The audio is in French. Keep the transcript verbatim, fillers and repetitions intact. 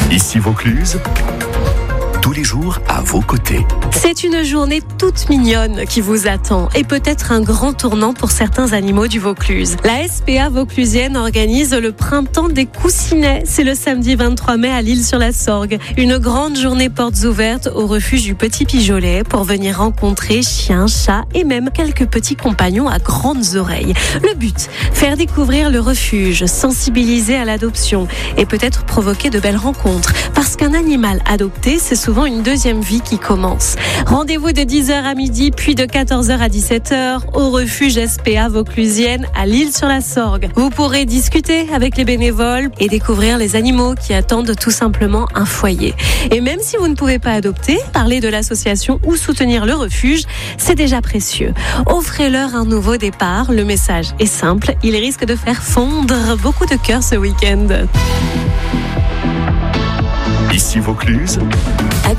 Ici Vaucluse, tous les jours à vos côtés. C'est une journée toute mignonne qui vous attend et peut-être un grand tournant pour certains animaux du Vaucluse. La S P A vauclusienne organise le printemps des coussinets. C'est le samedi vingt-trois mai à l'Isle-sur-la-Sorgue. Une grande journée portes ouvertes au refuge du Petit Pijolet pour venir rencontrer chiens, chats et même quelques petits compagnons à grandes oreilles. Le but, faire découvrir le refuge, sensibiliser à l'adoption et peut-être provoquer de belles rencontres. Parce qu'un animal adopté, c'est souvent une deuxième vie qui commence. Rendez-vous de dix heures à midi, puis de quatorze heures à dix-sept heures au refuge S P A vauclusienne à l'Isle-sur-la-Sorgue. Vous pourrez discuter avec les bénévoles et découvrir les animaux qui attendent tout simplement un foyer. Et même si vous ne pouvez pas adopter, parler de l'association ou soutenir le refuge, c'est déjà précieux. Offrez-leur un nouveau départ. Le message est simple, il risque de faire fondre beaucoup de cœurs ce week-end. Ici Vaucluse,